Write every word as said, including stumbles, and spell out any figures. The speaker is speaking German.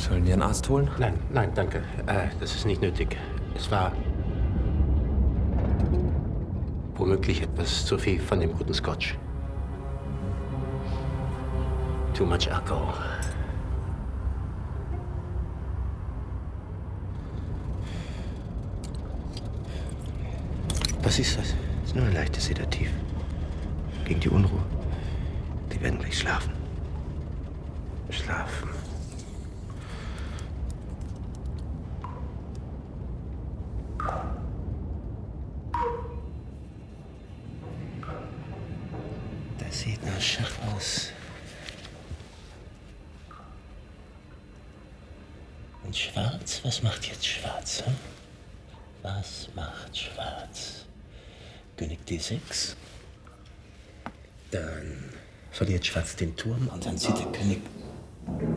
Sollen wir einen Arzt holen? Nein, nein, danke. Äh, das ist nicht nötig. Es war womöglich etwas zu viel von dem guten Scotch. Too much alcohol. Was ist das? Das ist nur ein leichtes Sedativ. Gegen die Unruhe. Die werden gleich schlafen. Schlafen. Das sieht nach Schach aus. Und Schwarz? Was macht jetzt Schwarz? Hm? Was macht Schwarz? König D sechs. Dann verliert Schwarz den Turm und dann zieht der König